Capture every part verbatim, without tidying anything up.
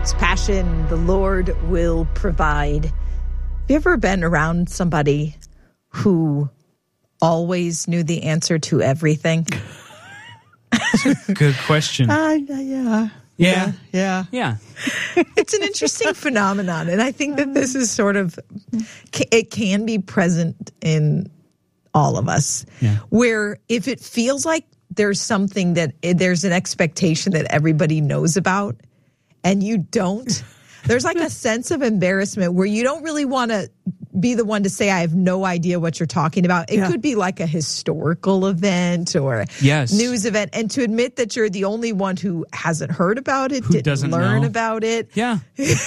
It's passion. The Lord will provide. Have you ever been around somebody who always knew the answer to everything? Good question. Uh, yeah. Yeah. Yeah. Yeah. It's an interesting phenomenon, and I think that this is sort of, it can be present in all of us, Yeah. where if it feels like there's something that there's an expectation that everybody knows about and you don't, there's like a sense of embarrassment where you don't really want to be the one to say, I have no idea what you're talking about. It Yeah. could be like a historical event or Yes. news event. And to admit that you're the only one who hasn't heard about it, Who didn't doesn't learn know. about it. Yeah.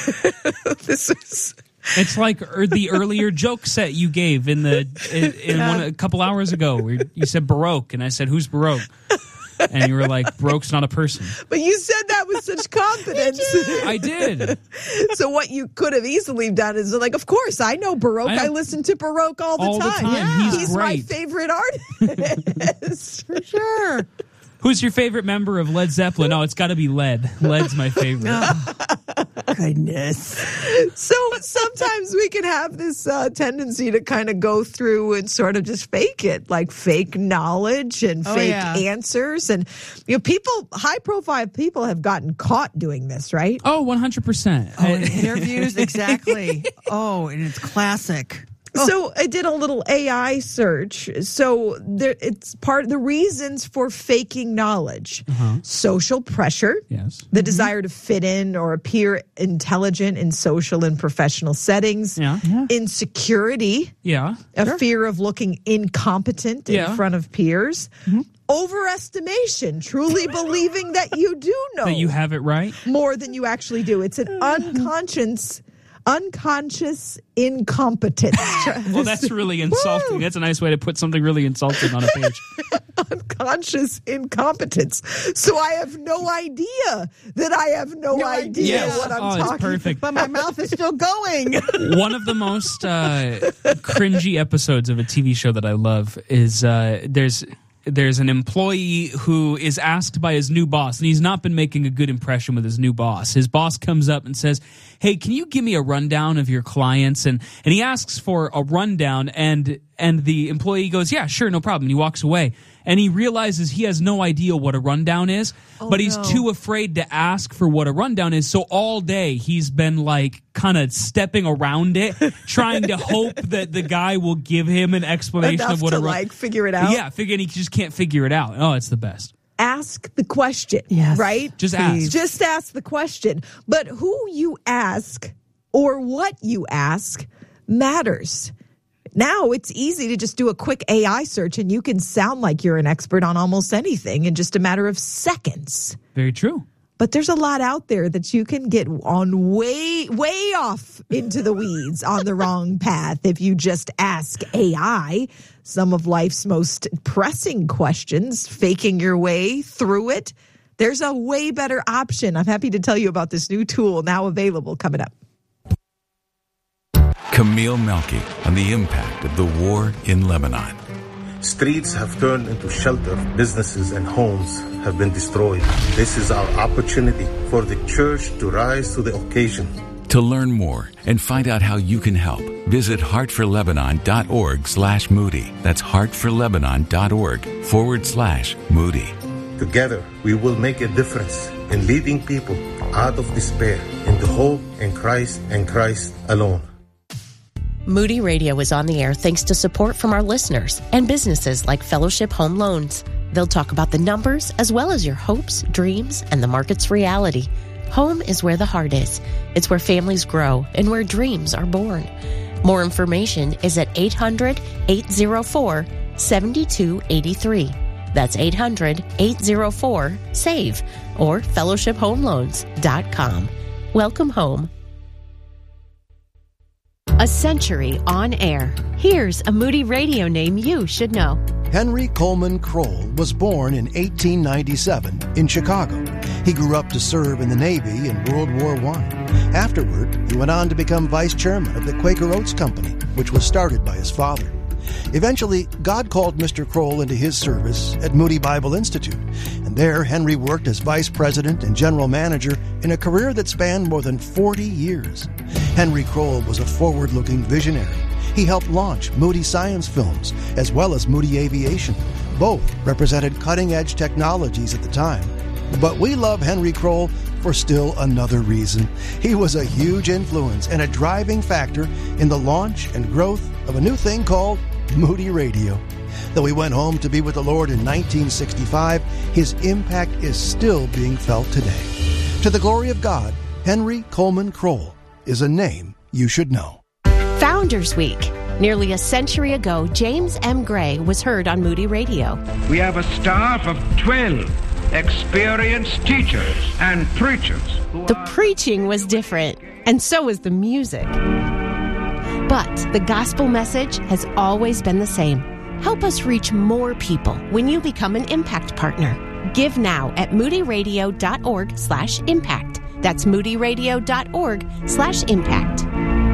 This is... It's like er, the earlier joke set you gave in the in, in one, a couple hours ago where you said Baroque, and I said, who's Baroque? And you were like, Baroque's not a person. But you said that with such confidence. I did. So what you could have easily done is like, of course, I know Baroque. I, I- I listen to Baroque all the All the time. time. Yeah. He's He's my great. favorite artist. For sure. Who's your favorite member of Led Zeppelin? Oh, it's got to be Led. Led's my favorite. Goodness. So sometimes we can have this uh, tendency to kind of go through and sort of just fake it, like fake knowledge and Oh, fake yeah. answers. And, you know, people, high profile people have gotten caught doing this, right? Oh, one hundred percent. Oh, in interviews, exactly. Oh, and it's classic. So I did a little A I search. So there, it's part of the reasons for faking knowledge. Uh-huh. Social pressure, Yes. the desire to fit in or appear intelligent in social and professional settings, Yeah. Yeah. insecurity, Yeah. a fear of looking incompetent in Yeah. front of peers, overestimation, truly believing that you do know That you have it right. more than you actually do. It's an unconscious unconscious incompetence. Well, that's really insulting. That's a nice way to put something really insulting on a page. Unconscious incompetence. So I have no idea that I have no, No idea idea. Yes. what I'm Oh, it's talking perfect. But my mouth is still going. One of the most uh, cringy episodes of a T V show that I love is uh, there's there's an employee who is asked by his new boss, and he's not been making a good impression with his new boss. His boss comes up and says, hey, can you give me a rundown of your clients? And and he asks for a rundown, and and the employee goes, yeah, sure, no problem. And he walks away. And he realizes he has no idea what a rundown is, Oh, but he's no. too afraid to ask for what a rundown is. So all day he's been like kind of stepping around it, trying to hope that the guy will give him an explanation enough of what to a run- like figure it out. Yeah, figure, and he just can't figure it out. Oh, it's the best. Ask the question, Yes. right? Just ask. Just ask the question. But who you ask or what you ask matters. Now it's easy to just do a quick A I search and you can sound like you're an expert on almost anything in just a matter of seconds. Very true. But there's a lot out there that you can get on way, way off into the weeds on the wrong path if you just ask A I some of life's most pressing questions, faking your way through it. There's a way better option. I'm happy to tell you about this new tool now available coming up. Camille Melky on the impact of the war in Lebanon. Streets have turned into shelter. Businesses and homes have been destroyed. This is our opportunity for the church to rise to the occasion. To learn more and find out how you can help, visit heartforlebanon.org slash Moody. That's heartforlebanon.org forward slash Moody. Together, we will make a difference in leading people out of despair into hope in Christ and Christ alone. Moody Radio is on the air thanks to support from our listeners and businesses like Fellowship Home Loans. They'll talk about the numbers as well as your hopes, dreams, and the market's reality. Home is where the heart is. It's where families grow and where dreams are born. More information is at eight hundred, eight oh four, seven two eight three. That's eight hundred, eight oh four, S A V E or fellowship home loans dot com. Welcome home. A century on air. Here's a Moody Radio name you should know. Henry Coleman Kroll was born in eighteen ninety-seven in Chicago. He grew up to serve in the Navy in World War One. Afterward, he went on to become vice chairman of the Quaker Oats Company, which was started by his father. Eventually, God called Mister Kroll into his service at Moody Bible Institute, and there Henry worked as vice president and general manager in a career that spanned more than forty years. Henry Kroll was a forward-looking visionary. He helped launch Moody Science Films as well as Moody Aviation. Both represented cutting-edge technologies at the time. But we love Henry Kroll for still another reason. He was a huge influence and a driving factor in the launch and growth of a new thing called Moody Radio. Though he went home to be with the Lord in nineteen sixty-five, his impact is still being felt today. To the glory of God, Henry Coleman Kroll is a name you should know. Founders Week. Nearly a century ago, James M. Gray was heard on Moody Radio. We have a staff of twelve experienced teachers and preachers. The preaching was different, and so was the music. But the gospel message has always been the same. Help us reach more people when you become an Impact Partner. Give now at moodyradio.org slash impact. That's moodyradio.org slash impact.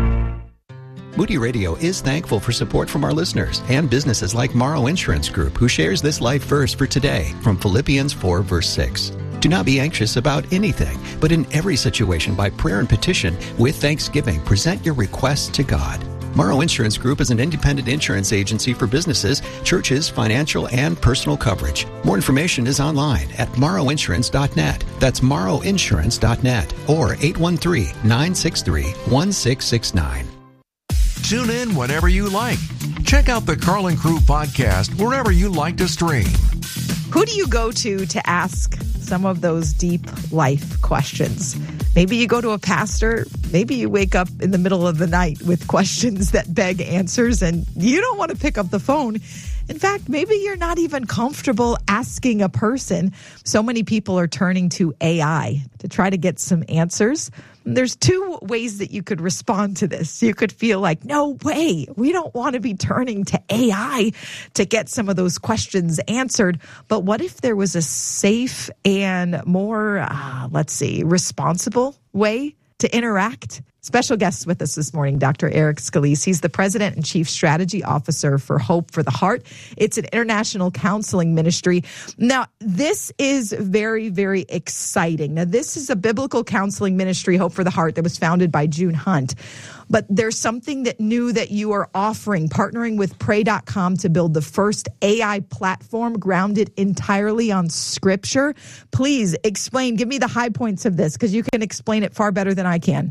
Moody Radio is thankful for support from our listeners and businesses like Morrow Insurance Group, who shares this life verse for today from Philippians four, verse six. Do not be anxious about anything, but in every situation by prayer and petition with thanksgiving, present your requests to God. Morrow Insurance Group is an independent insurance agency for businesses, churches, financial, and personal coverage. More information is online at morrow insurance dot net. That's morrow insurance dot net or eight one three, nine six three, one six six nine. Tune in whenever you like. Check out the Carl and Crew podcast wherever you like to stream. Who do you go to to ask some of those deep life questions? Maybe you go to a pastor. Maybe you wake up in the middle of the night with questions that beg answers and you don't want to pick up the phone. In fact, maybe you're not even comfortable asking a person. So many people are turning to A I to try to get some answers. There's two ways that you could respond to this. You could feel like, no way, we don't want to be turning to A I to get some of those questions answered. But what if there was a safe and more, uh, let's see, responsible way to interact? Special guest with us this morning, Doctor Eric Scalise. He's the president and chief strategy officer for Hope for the Heart. It's an international counseling ministry. Now, this is very, very exciting. Now, this is a biblical counseling ministry, Hope for the Heart, that was founded by June Hunt. But there's something that new that you are offering, partnering with pray dot com to build the first A I platform grounded entirely on scripture. Please explain, give me the high points of this, because you can explain it far better than I can.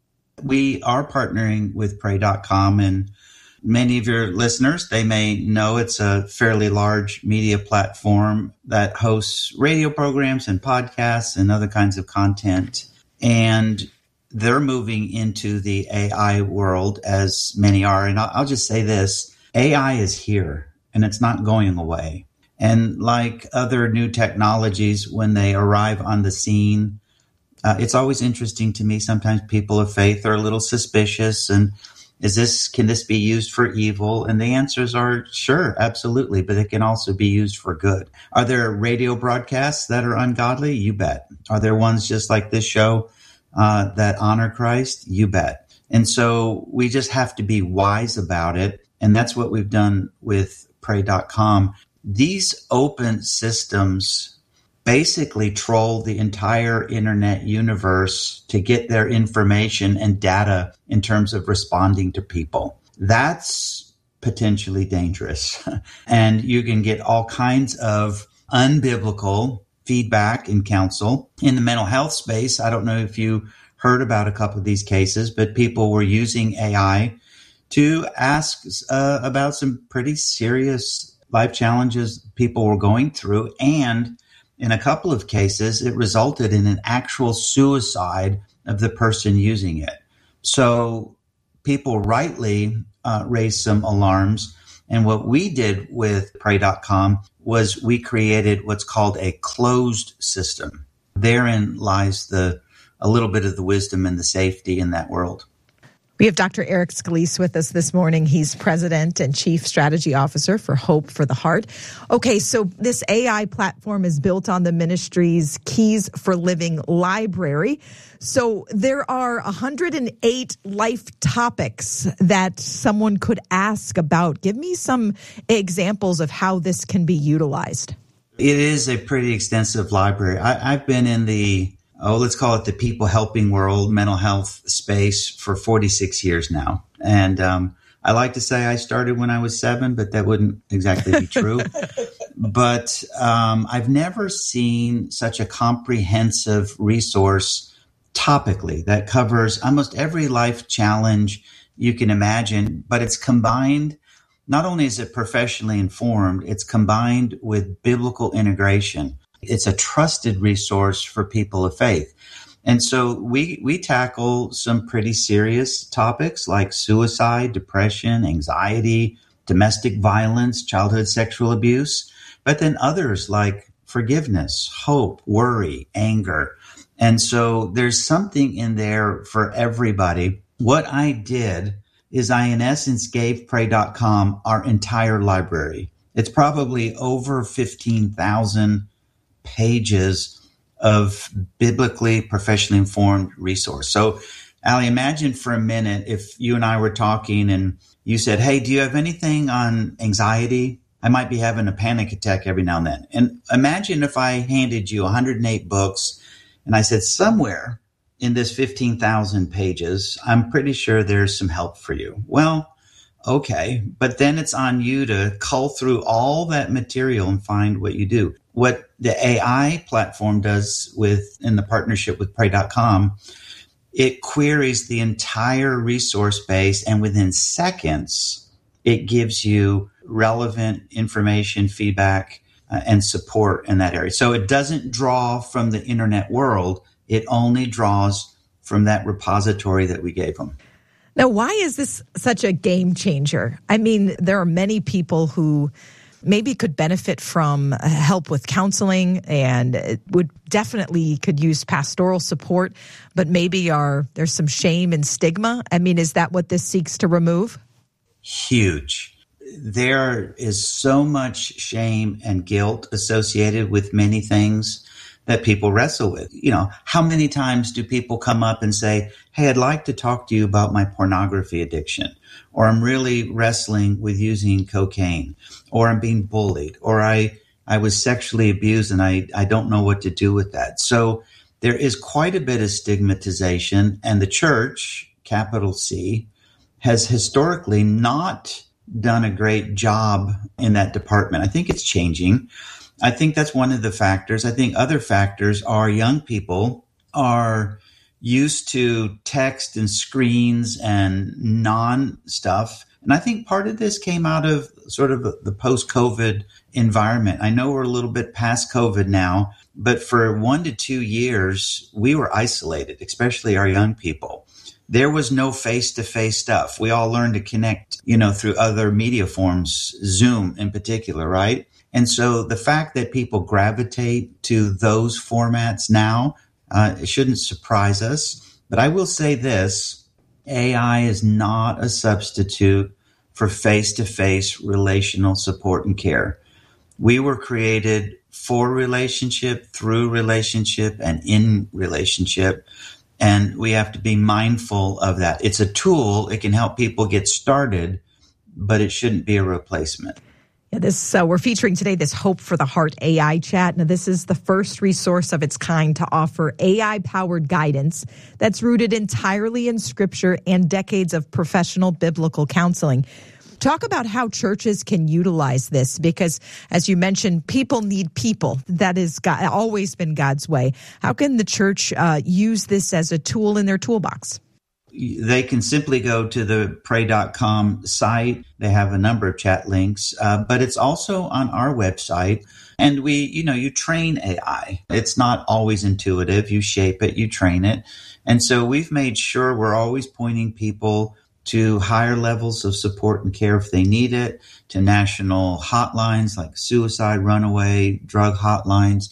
We are partnering with pray dot com, and many of your listeners, they may know it's a fairly large media platform that hosts radio programs and podcasts and other kinds of content. And they're moving into the A I world, as many are. And I'll just say this, A I is here and it's not going away. And like other new technologies, when they arrive on the scene, Uh, it's always interesting to me. Sometimes people of faith are a little suspicious. And is this, can this be used for evil? And the answers are sure, absolutely. But it can also be used for good. Are there radio broadcasts that are ungodly? You bet. Are there ones just like this show uh, that honor Christ? You bet. And so we just have to be wise about it. And that's what we've done with pray dot com. These open systems basically troll the entire internet universe to get their information and data in terms of responding to people. That's potentially dangerous. And you can get all kinds of unbiblical feedback and counsel. In the mental health space, I don't know if you heard about a couple of these cases, but people were using A I to ask uh, about some pretty serious life challenges people were going through. And in a couple of cases, it resulted in an actual suicide of the person using it. So people rightly uh, raised some alarms. And what we did with pray dot com was we created what's called a closed system. Therein lies the a little bit of the wisdom and the safety in that world. We have Doctor Eric Scalise with us this morning. He's president and chief strategy officer for Hope for the Heart. Okay, so this A I platform is built on the ministry's Keys for Living library. So there are one hundred eight life topics that someone could ask about. Give me some examples of how this can be utilized. It is a pretty extensive library. I, I've been in the oh, let's call it the people helping world, mental health space for forty-six years now. And um, I like to say I started when I was seven, but that wouldn't exactly be true. But um, I've never seen such a comprehensive resource topically that covers almost every life challenge you can imagine, but it's combined. Not only is it professionally informed, it's combined with biblical integration. It's a trusted resource for people of faith. And so we we tackle some pretty serious topics like suicide, depression, anxiety, domestic violence, childhood sexual abuse, but then others like forgiveness, hope, worry, anger. And so there's something in there for everybody. What I did is I, in essence, gave Pray dot com our entire library. It's probably over fifteen thousand pages of biblically, professionally informed resource. So, Ali, imagine for a minute if you and I were talking and you said, hey, do you have anything on anxiety? I might be having a panic attack every now and then. And imagine if I handed you one hundred eight books and I said, somewhere in this fifteen thousand pages, I'm pretty sure there's some help for you. Well, okay, but then it's on you to cull through all that material and find what you do. What the A I platform does with in the partnership with Pray dot com, it queries the entire resource base, and within seconds, it gives you relevant information, feedback, uh, and support in that area. So it doesn't draw from the internet world. It only draws from that repository that we gave them. Now, why is this such a game changer? I mean, there are many people who maybe could benefit from help with counseling and would definitely could use pastoral support, but maybe are there's some shame and stigma. I mean, is that what this seeks to remove? Huge. There is so much shame and guilt associated with many things that people wrestle with. You know, how many times do people come up and say, hey, I'd like to talk to you about my pornography addiction, or I'm really wrestling with using cocaine, or I'm being bullied, or I, I was sexually abused and I, I don't know what to do with that. So there is quite a bit of stigmatization, and the church, capital C, has historically not done a great job in that department. I think it's changing. I think that's one of the factors. I think other factors are young people are used to text and screens and non-stuff. And I think part of this came out of sort of the post-COVID environment. I know we're a little bit past COVID now, but for one to two years, we were isolated, especially our young people. There was no face-to-face stuff. We all learned to connect, you know, through other media forms, Zoom in particular, right? And so the fact that people gravitate to those formats now, uh, it shouldn't surprise us. But I will say this, A I is not a substitute for face-to-face relational support and care. We were created for relationship, through relationship, and in relationship. And we have to be mindful of that. It's a tool. It can help people get started, but it shouldn't be a replacement. Yeah, this uh, we're featuring today this Hope for the Heart A I chat. Now, this is the first resource of its kind to offer A I-powered guidance that's rooted entirely in Scripture and decades of professional biblical counseling. Talk about how churches can utilize this, because, as you mentioned, people need people. That has God, always been God's way. How can the church uh, use this as a tool in their toolbox? They can simply go to the Pray dot com site. They have a number of chat links, uh, but it's also on our website. And we, you know, you train A I. It's not always intuitive. You shape it, you train it. And so we've made sure we're always pointing people to higher levels of support and care if they need it, to national hotlines like suicide, runaway, drug hotlines.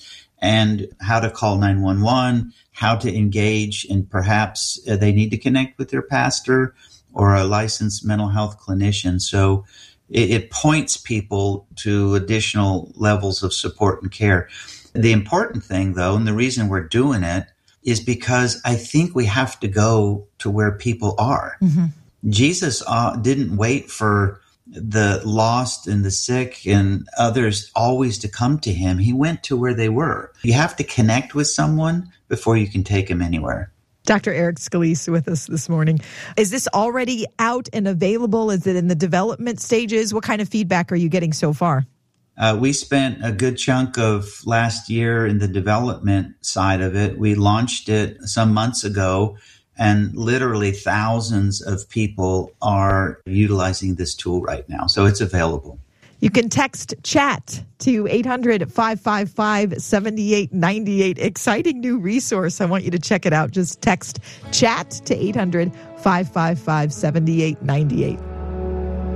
and how to call nine one one, how to engage, and perhaps uh, they need to connect with their pastor or a licensed mental health clinician. So it, it points people to additional levels of support and care. The important thing, though, and the reason we're doing it, is because I think we have to go to where people are. Mm-hmm. Jesus uh, didn't wait for the lost and the sick and others always to come to him. He went to where they were. You have to connect with someone before you can take them anywhere. Doctor Eric Scalise with us this morning. Is this already out and available? Is it in the development stages? What kind of feedback are you getting so far? Uh, we spent a good chunk of last year in the development side of it. We launched it some months ago, and literally thousands of people are utilizing this tool right now. So it's available. You can text chat to eight hundred, five five five, seven eight nine eight. Exciting new resource. I want you to check it out. Just text chat to eight hundred, five five five, seven eight nine eight.